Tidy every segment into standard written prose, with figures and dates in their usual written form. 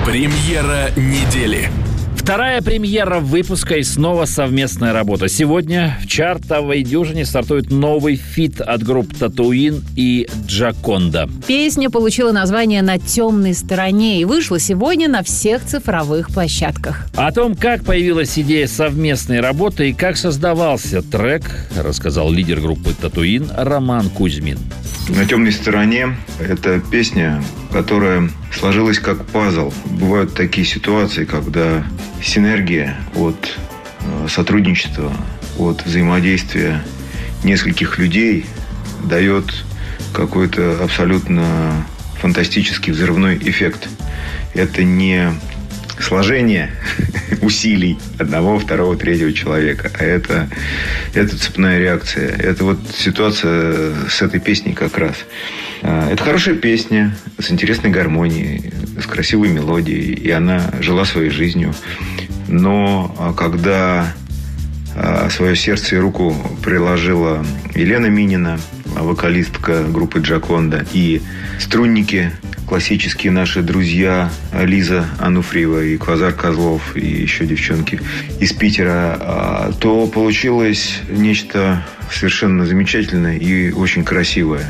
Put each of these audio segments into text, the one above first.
Премьера недели. Вторая премьера выпуска и снова совместная работа. Сегодня в чартовой дюжине стартует новый фит от групп Татуин и Джоконда. Песня получила название «На темной стороне» и вышла сегодня на всех цифровых площадках. О том, как появилась идея совместной работы и как создавался трек, рассказал лидер группы Татуин Роман Кузьмин. «На темной стороне» — это песня, которая сложилась как пазл. Бывают такие ситуации, когда синергия от сотрудничества, от взаимодействия нескольких людей дает какой-то абсолютно фантастический взрывной эффект. Это не сложение усилий одного, второго, третьего человека, а это цепная реакция. Это вот ситуация с этой песней как раз. Это хорошая песня с интересной гармонией, с красивой мелодией, и она жила своей жизнью. Но когда свое сердце и руку приложила Елена Минина, вокалистка группы Джоконда, и струнники, классические наши друзья Лиза Ануфриева и Квазар Козлов, и еще девчонки из Питера, то получилось нечто совершенно замечательное и очень красивое.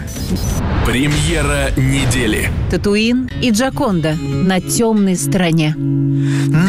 Премьера недели. Татуин и Джоконда «На темной стороне».